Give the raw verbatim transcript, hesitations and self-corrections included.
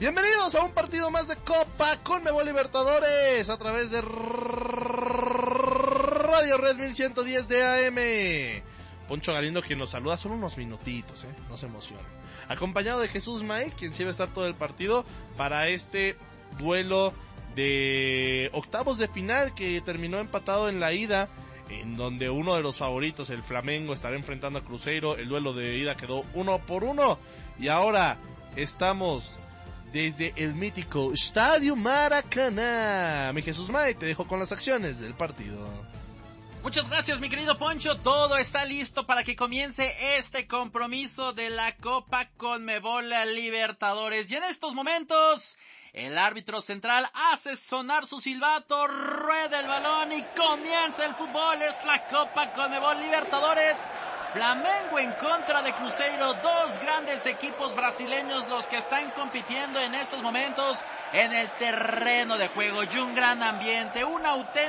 Bienvenidos a un partido más de Copa Conmebol Libertadores a través de Radio Red mil ciento diez de A M. Poncho Galindo quien nos saluda, son unos minutitos, eh, no se emocionen. Acompañado de Jesús May, quien sí va a estar todo el partido para este duelo de octavos de final que terminó empatado en la ida, en donde uno de los favoritos, el Flamengo, estará enfrentando a Cruzeiro. El duelo de ida quedó uno por uno y ahora estamos desde el mítico Estadio Maracaná. Mi Jesús May, te dejo con las acciones del partido. Muchas gracias, mi querido Poncho. Todo está listo para que comience este compromiso de la Copa Conmebol Libertadores. Y en estos momentos, el árbitro central hace sonar su silbato, rueda el balón y comienza el fútbol. Es la Copa Conmebol Libertadores. Flamengo en contra de Cruzeiro, dos grandes equipos brasileños los que están compitiendo en estos momentos en el terreno de juego. Y un gran ambiente, un auténtico